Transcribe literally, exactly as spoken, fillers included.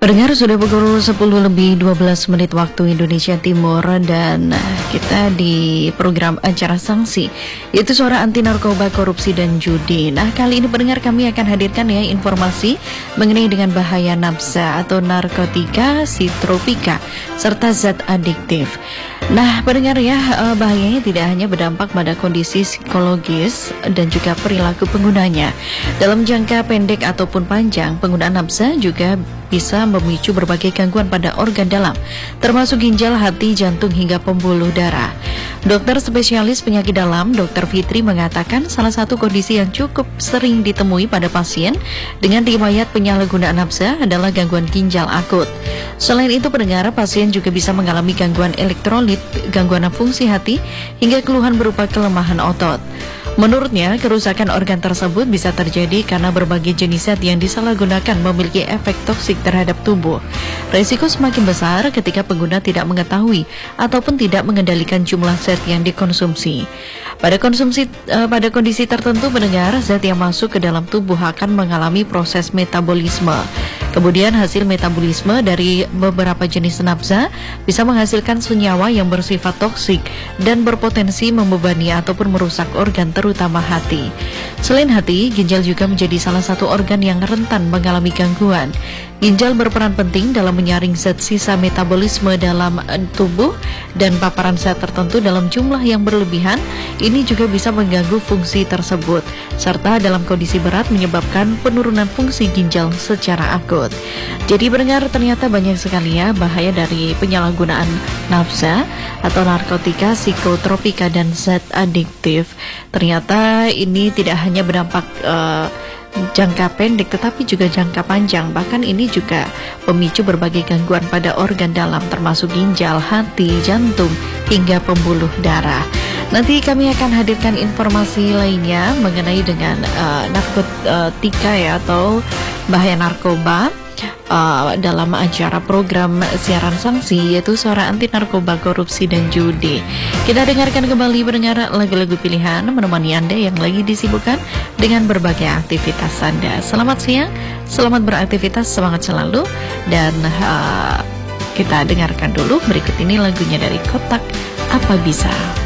Pendengar, sudah pukul sepuluh lebih dua belas menit waktu Indonesia Timur dan kita di program acara sanksi, yaitu suara anti narkoba, korupsi dan judi. Nah, kali ini pendengar, kami akan hadirkan ya informasi mengenai dengan bahaya nafsa atau narkotika, psikotropika serta zat adiktif. Nah, pendengar ya, bahayanya tidak hanya berdampak pada kondisi psikologis dan juga perilaku penggunanya. Dalam jangka pendek ataupun panjang, penggunaan nafsa juga bisa memicu berbagai gangguan pada organ dalam, termasuk ginjal, hati, jantung, hingga pembuluh darah. Dokter spesialis penyakit dalam, Dokter Fitri, mengatakan salah satu kondisi yang cukup sering ditemui pada pasien dengan riwayat penyalahgunaan nafsa adalah gangguan ginjal akut. Selain itu, pendengar, pasien juga bisa mengalami gangguan elektrolit, gangguan fungsi hati, hingga keluhan berupa kelemahan otot. Menurutnya, kerusakan organ tersebut bisa terjadi karena berbagai jenis zat yang disalahgunakan memiliki efek toksik terhadap tubuh. Risiko semakin besar ketika pengguna tidak mengetahui ataupun tidak mengendalikan jumlah zat yang dikonsumsi. Pada konsumsi eh, pada kondisi tertentu, pendengar, zat yang masuk ke dalam tubuh akan mengalami proses metabolisme. Kemudian hasil metabolisme dari beberapa jenis nafsa bisa menghasilkan senyawa yang bersifat toksik dan berpotensi membebani ataupun merusak organ terutama hati. Selain hati, ginjal juga menjadi salah satu organ yang rentan mengalami gangguan. Ginjal berperan penting dalam menyaring zat sisa metabolisme dalam tubuh, dan paparan zat tertentu dalam jumlah yang berlebihan ini juga bisa mengganggu fungsi tersebut, serta dalam kondisi berat menyebabkan penurunan fungsi ginjal secara akut. Jadi pendengar, ternyata banyak sekali ya bahaya dari penyalahgunaan nafsa atau narkotika, psikotropika dan zat adiktif. Ternyata ini tidak hanya berdampak uh, jangka pendek tetapi juga jangka panjang. Bahkan ini juga memicu berbagai gangguan pada organ dalam, termasuk ginjal, hati, jantung, hingga pembuluh darah. Nanti kami akan hadirkan informasi lainnya mengenai dengan uh, narkotika ya, atau bahaya narkoba Uh, dalam acara program siaran sanksi, yaitu suara anti narkoba, korupsi dan judi. Kita dengarkan kembali pendengar lagu-lagu pilihan menemani Anda yang lagi disibukkan dengan berbagai aktivitas Anda. Selamat siang, selamat beraktivitas, semangat selalu. Dan uh, kita dengarkan dulu berikut ini lagunya dari Kotak Apa Bisa.